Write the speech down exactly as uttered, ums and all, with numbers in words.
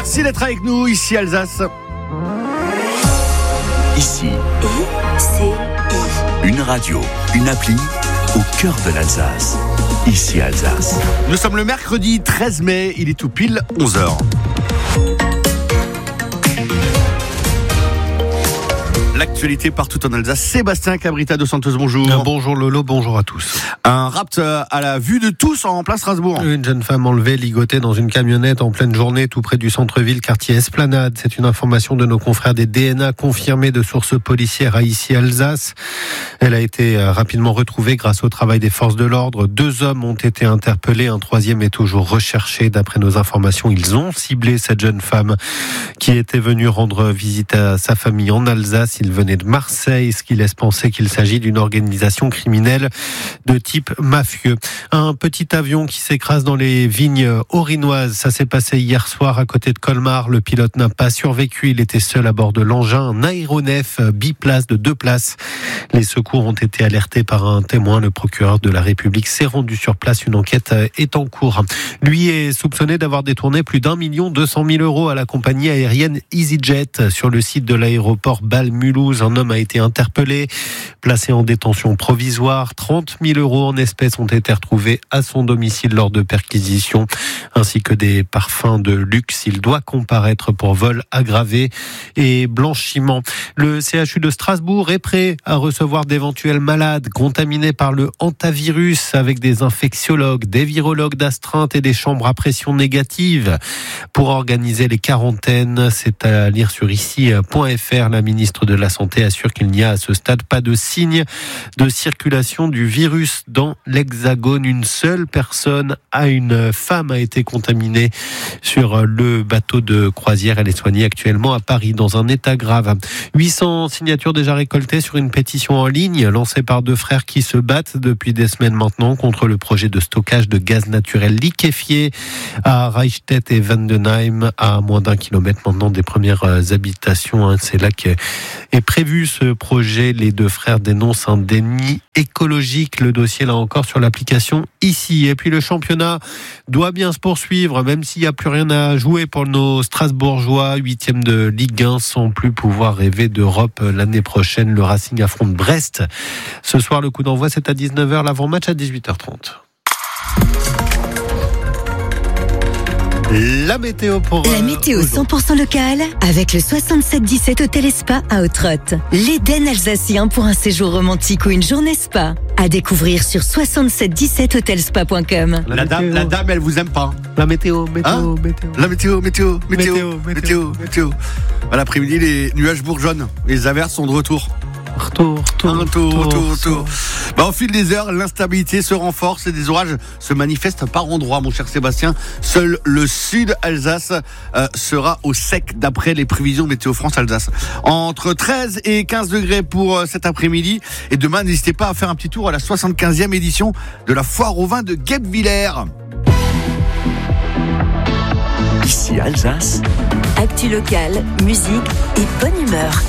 Merci d'être avec nous ici Alsace. Ici, I C I. une radio, une appli au cœur de l'Alsace. Ici Alsace. Nous sommes le mercredi treize mai, il est tout pile onze heures. L'actualité partout en Alsace. Sébastien Cabrita de Santos, bonjour. Bonjour Lolo, bonjour à tous. Un rapt à la vue de tous en plein Strasbourg. Une jeune femme enlevée, ligotée dans une camionnette en pleine journée tout près du centre-ville, quartier Esplanade. C'est une information de nos confrères des D N A confirmée de sources policières à ici Alsace. Elle a été rapidement retrouvée grâce au travail des forces de l'ordre. Deux hommes ont été interpellés, un troisième est toujours recherché. D'après nos informations, ils ont ciblé cette jeune femme qui était venue rendre visite à sa famille en Alsace. Il venait de Marseille, ce qui laisse penser qu'il s'agit d'une organisation criminelle de type mafieux. Un petit avion qui s'écrase dans les vignes orinoises, ça s'est passé hier soir à côté de Colmar. Le pilote n'a pas survécu, il était seul à bord de l'engin, un aéronef biplace de deux places. Les secours ont été alertés par un témoin. Le procureur de la République s'est rendu sur place. Une enquête est en cours. Lui est soupçonné d'avoir détourné plus d'un million deux cent mille euros à la compagnie aérienne EasyJet sur le site de l'aéroport Bâle-Mulhouse. Un homme a été interpellé, placé en détention provisoire. trente mille euros en espèces ont été retrouvés à son domicile lors de perquisitions, ainsi que des parfums de luxe. Il doit comparaître pour vol aggravé et blanchiment. Le C H U de Strasbourg est prêt à recevoir d'éventuels malades contaminés par le hantavirus, avec des infectiologues, des virologues d'astreinte et des chambres à pression négative. Pour organiser les quarantaines, c'est à lire sur ici point f r. La ministre de la Santé assure qu'il n'y a à ce stade pas de signe de circulation du virus dans l'Hexagone. Une seule personne, à une femme, a été contaminée sur le bateau de croisière. Elle est soignée actuellement à Paris dans un état grave. huit cents signatures déjà récoltées sur une pétition en ligne lancée par deux frères qui se battent depuis des semaines maintenant contre le projet de stockage de gaz naturel liquéfié à Reichstätt et Vendenheim, à moins d'un kilomètre maintenant des premières habitations. C'est là qu'est prévu ce projet. Les deux frères dénoncent un déni écologique. Le dossier, là encore, sur l'application ici. Et puis le championnat doit bien se poursuivre, même s'il n'y a plus rien à jouer pour nos Strasbourgeois. Huitième de Ligue un, sans plus pouvoir rêver d'Europe l'année prochaine. Le Racing affronte Brest. Ce soir, le coup d'envoi, c'est à dix-neuf heures. L'avant-match à dix-huit heures trente. La météo pour La météo cent pour cent locale avec le soixante-sept dix-sept Hôtel et Spa à Ottrott. L'Éden alsacien pour un séjour romantique ou une journée spa. À découvrir sur soixante-sept dix-sept hotelspa point com. La, la dame, la dame, elle vous aime pas. La météo, météo, hein météo. La météo, météo, météo, météo, météo, météo, météo. À l'après-midi, les nuages bourgeonnent. Les averses sont de retour. Retour, retour, retour, retour, retour. Bah, au fil des heures, l'instabilité se renforce et des orages se manifestent par endroits, mon cher Sébastien. Seul le sud Alsace euh, sera au sec d'après les prévisions Météo France Alsace. Entre treize et quinze degrés pour euh, cet après-midi. Et demain, n'hésitez pas à faire un petit tour à la soixante-quinzième édition de la foire au vin de Guebwiller. Ici Alsace. Actu locale, musique et bonne humeur.